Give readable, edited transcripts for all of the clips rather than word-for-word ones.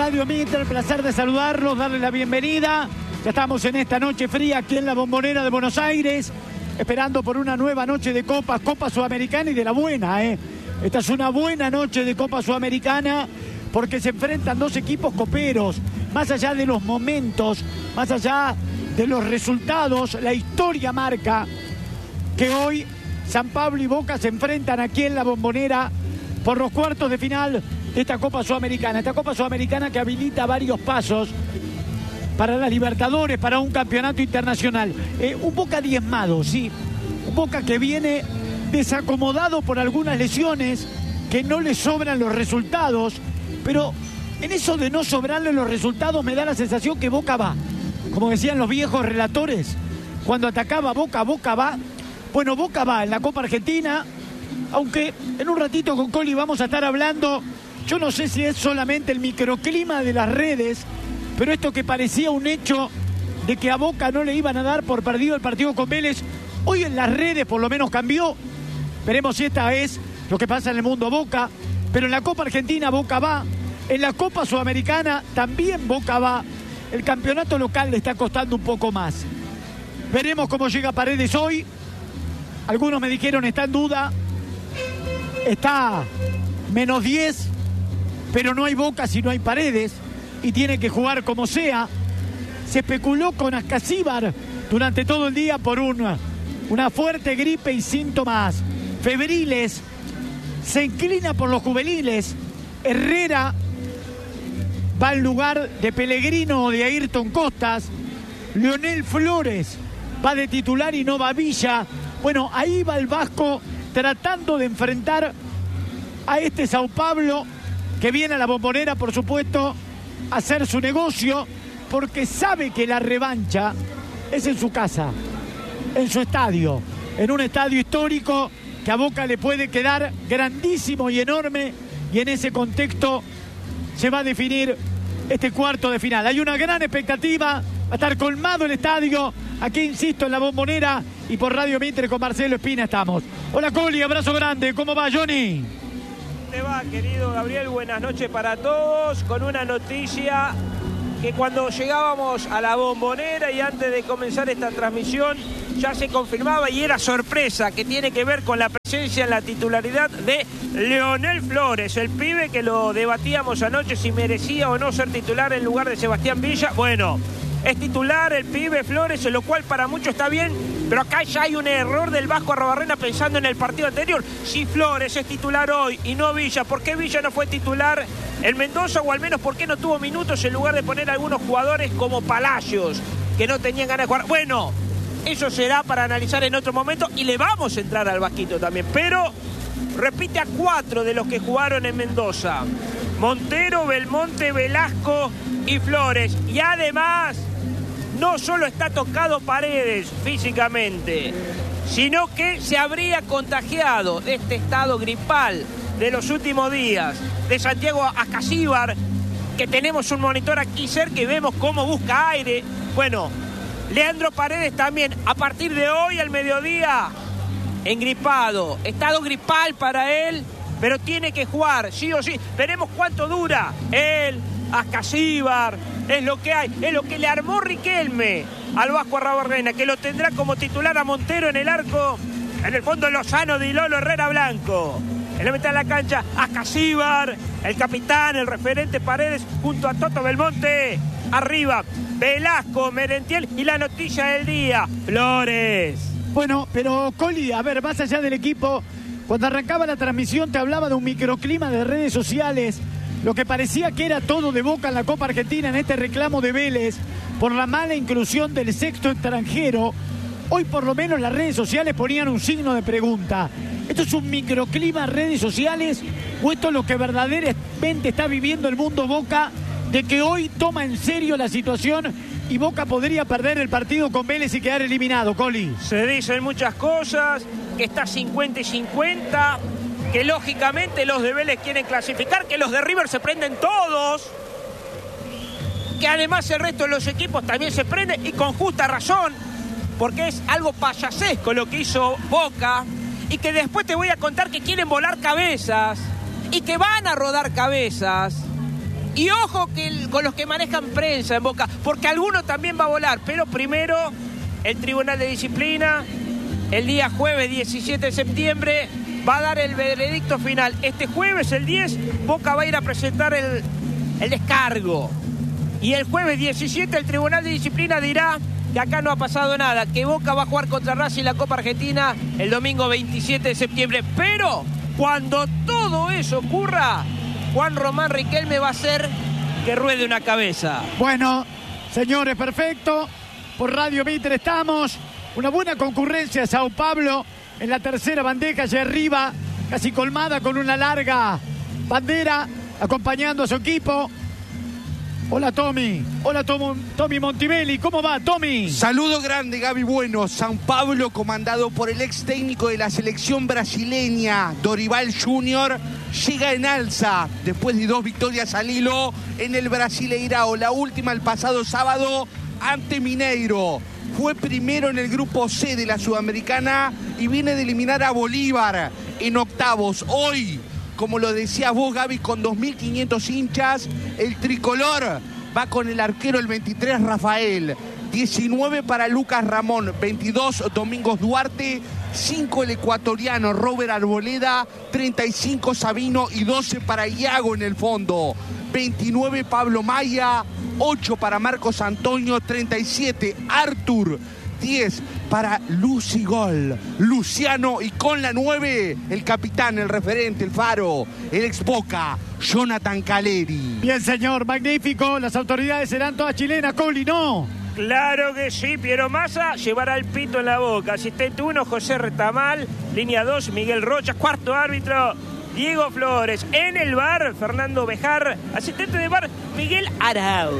Radio Mitre, el placer de saludarlos, darles la bienvenida. Ya estamos en esta noche fría aquí en la Bombonera de Buenos Aires, esperando por una nueva noche de Copa Sudamericana y de la buena, Esta es una buena noche de Copa Sudamericana porque se enfrentan dos equipos coperos. Más allá de los momentos, más allá de los resultados, la historia marca que hoy San Pablo y Boca se enfrentan aquí en la Bombonera por los cuartos de final de esta Copa Sudamericana. Esta Copa Sudamericana que habilita varios pasos para la Libertadores, para un campeonato internacional. Un Boca diezmado, sí. Un Boca que viene desacomodado por algunas lesiones, que no le sobran los resultados, pero en eso de no sobrarle los resultados me da la sensación que Boca va. Como decían los viejos relatores, cuando atacaba Boca, Boca va. Bueno, Boca va en la Copa Argentina, aunque en un ratito con Coli vamos a estar hablando, yo no sé si es solamente el microclima de las redes, pero esto que parecía un hecho de que a Boca no le iban a dar por perdido el partido con Vélez, hoy en las redes por lo menos cambió. Veremos si esta es lo que pasa en el mundo Boca, pero en la Copa Argentina Boca va, en la Copa Sudamericana también Boca va. El campeonato local le está costando un poco más. Veremos cómo llega Paredes hoy. Algunos me dijeron está en duda, está -10, pero no hay Boca si no hay Paredes y tiene que jugar como sea. Se especuló con Ascasíbar durante todo el día por una fuerte gripe y síntomas febriles. Se inclina por los juveniles. Herrera va en lugar de Pellegrino o de Ayrton Costas. Leonel Flores va de titular y no va Villa. Bueno, ahí va el Vasco tratando de enfrentar a este Sao Paulo que viene a la Bombonera, por supuesto, a hacer su negocio, porque sabe que la revancha es en su casa, en su estadio, en un estadio histórico que a Boca le puede quedar grandísimo y enorme, y en ese contexto se va a definir este cuarto de final. Hay una gran expectativa, va a estar colmado el estadio, aquí insisto en la Bombonera y por Radio Mitre con Marcelo Espina estamos. Hola Coli, abrazo grande, ¿cómo va Johnny? ¿Cómo te va, querido Gabriel? Buenas noches para todos, con una noticia que cuando llegábamos a la Bombonera y antes de comenzar esta transmisión ya se confirmaba y era sorpresa, que tiene que ver con la presencia en la titularidad de Leonel Flores, el pibe que lo debatíamos anoche si merecía o no ser titular en lugar de Sebastián Villa. Bueno, es titular el pibe Flores, lo cual para muchos está bien, pero acá ya hay un error del Vasco Arrobarrena pensando en el partido anterior. Si Flores es titular hoy y no Villa, ¿por qué Villa no fue titular en Mendoza? O al menos, ¿por qué no tuvo minutos en lugar de poner a algunos jugadores como Palacios, que no tenían ganas de jugar? Bueno, eso será para analizar en otro momento y le vamos a entrar al Vasquito también. Pero repite a 4 de los que jugaron en Mendoza: Montero, Belmonte, Velasco y Flores. Y además, no solo está tocado Paredes físicamente, sino que se habría contagiado de este estado gripal de los últimos días de Santiago Ascasíbar, que tenemos un monitor aquí cerca y vemos cómo busca aire. Bueno, Leandro Paredes también, a partir de hoy al mediodía, engripado, estado gripal para él, pero tiene que jugar, sí o sí. Veremos cuánto dura él, Ascasíbar, es lo que hay, es lo que le armó Riquelme al Vasco Arrobarrena, que lo tendrá como titular a Montero en el arco, en el fondo Lozano, Di Lolo, Herrera, Blanco. En la mitad de la cancha, Ascasíbar, el capitán, el referente Paredes, junto a Toto Belmonte. Arriba, Velasco, Merentiel y la noticia del día, Flores. Bueno, pero Coli, a ver, más allá del equipo, cuando arrancaba la transmisión te hablaba de un microclima de redes sociales, lo que parecía que era todo de Boca en la Copa Argentina, en este reclamo de Vélez por la mala inclusión del sexto extranjero. Hoy por lo menos las redes sociales ponían un signo de pregunta. ¿Esto es un microclima en redes sociales o esto es lo que verdaderamente está viviendo el mundo Boca, de que hoy toma en serio la situación y Boca podría perder el partido con Vélez y quedar eliminado, Coli? Se dicen muchas cosas, que está 50 y 50, que lógicamente los de Vélez quieren clasificar, que los de River se prenden todos, que además el resto de los equipos también se prenden, y con justa razón, porque es algo payasesco lo que hizo Boca, y que después te voy a contar que quieren volar cabezas, y que van a rodar cabezas, Y ojo con los que manejan prensa en Boca, porque alguno también va a volar. Pero primero, el Tribunal de Disciplina, el día jueves 17 de septiembre, va a dar el veredicto final. Este jueves, el 10, Boca va a ir a presentar el descargo. Y el jueves 17 el Tribunal de Disciplina dirá que acá no ha pasado nada, que Boca va a jugar contra Racing la Copa Argentina el domingo 27 de septiembre. Pero cuando todo eso ocurra, Juan Román Riquelme va a hacer que ruede una cabeza. Bueno, señores, perfecto. Por Radio Mitre estamos. Una buena concurrencia a Sao Paulo en la tercera bandeja, allá arriba, casi colmada con una larga bandera, acompañando a su equipo. Hola, Tommy. Hola, Tommy Montivelli. ¿Cómo va, Tommy? Saludo grande, Gaby. Bueno, San Pablo, comandado por el ex técnico de la selección brasileña, Dorival Júnior, llega en alza después de 2 victorias al hilo en el Brasileirao. La última el pasado sábado ante Mineiro. Fue primero en el grupo C de la Sudamericana y viene de eliminar a Bolívar en octavos. Hoy, como lo decías vos, Gaby, con 2.500 hinchas, el tricolor va con el arquero el 23, Rafael, 19 para Lucas Ramón, 22 Domingos Duarte, 5 el ecuatoriano Robert Arboleda, 35 Sabino y 12 para Iago en el fondo, 29 Pablo Maya, 8 para Marcos Antonio, 37 Artur, 10 para Lucigol, Luciano, y con la 9, el capitán, el referente, el faro, el ex Boca, Jonathan Caleri. Bien, señor, magnífico. Las autoridades serán todas chilenas, Coli, ¿no? Claro que sí, Piero Massa llevará el pito en la boca. Asistente 1, José Retamal. Línea 2, Miguel Rocha. Cuarto árbitro, Diego Flores. En el bar, Fernando Bejar. Asistente de bar, Miguel Arauz.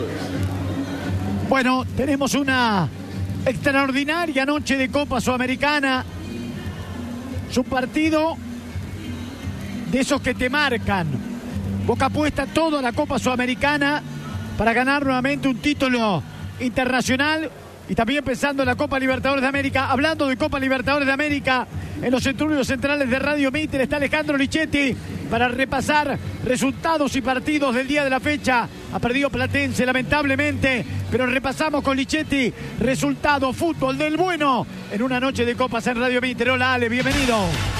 Bueno, tenemos una extraordinaria noche de Copa Sudamericana. Es un partido de esos que te marcan. Boca apuesta todo a la Copa Sudamericana para ganar nuevamente un título internacional y también pensando en la Copa Libertadores de América. Hablando de Copa Libertadores de América, en los estudios centrales de Radio Mitre está Alejandro Lichetti para repasar resultados y partidos del día de la fecha. Ha perdido Platense, lamentablemente, pero repasamos con Lichetti resultado, fútbol del bueno en una noche de copas en Radio Mitre. Hola, Ale, bienvenido.